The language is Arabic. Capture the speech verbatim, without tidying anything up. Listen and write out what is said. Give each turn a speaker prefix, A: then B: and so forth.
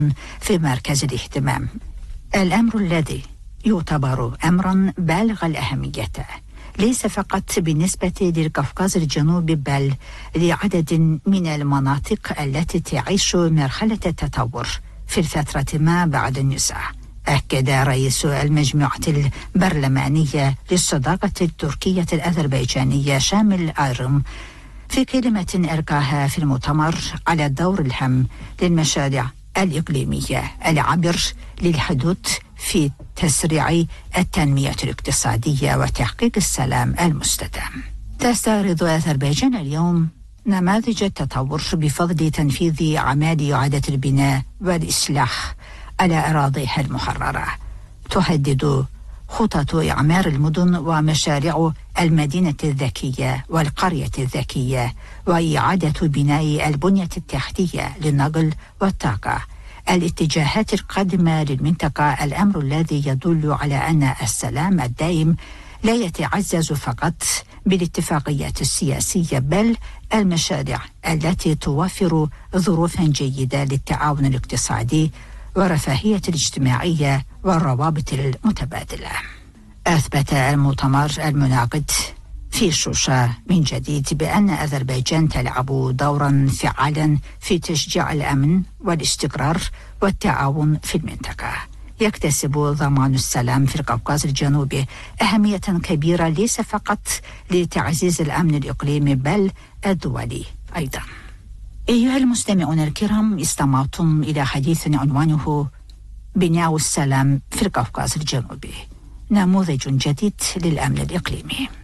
A: في مركز الاهتمام. الأمر الذي يعتبر أمرا بالغ الأهمية ليس فقط بالنسبة للقفقاز الجنوبي بل لعدد من المناطق التي تعيش مرحلة التطور في الفترة ما بعد النزاع. أكد رئيس المجموعة البرلمانية للصداقة التركية الأذربيجانية شامل آيرم في كلمة ألقاها في المؤتمر على الدور الهام للمشاريع الإقليمية العبر للحدود في تسريع التنمية الاقتصادية وتحقيق السلام المستدام. تستعرض أذربيجان اليوم نماذج التطور بفضل تنفيذ أعمال إعادة البناء والإصلاح على أراضيها المحررة. تهدد خطط إعمار المدن ومشاريع المدينة الذكية والقرية الذكية وإعادة بناء البنية التحتية للنقل والطاقة الاتجاهات القادمة للمنطقة، الأمر الذي يدل على أن السلام الدائم لا يتعزز فقط بالاتفاقيات السياسية بل المشاريع التي توفر ظروفا جيدة للتعاون الاقتصادي والرفاهية الاجتماعية والروابط المتبادلة. أثبت المؤتمر المنعقد في شوشة من جديد بأن أذربيجان تلعب دورا فعالا في تشجيع الأمن والاستقرار والتعاون في المنطقة. يكتسب ضمان السلام في القوقاز الجنوبي أهمية كبيرة ليس فقط لتعزيز الأمن الإقليمي بل الدولي أيضا. أيها المستمعون الكرام، استمعتم إلى حديث عنوانه بناء السلام في القوقاز الجنوبي، نموذج جديد للأمن الإقليمي.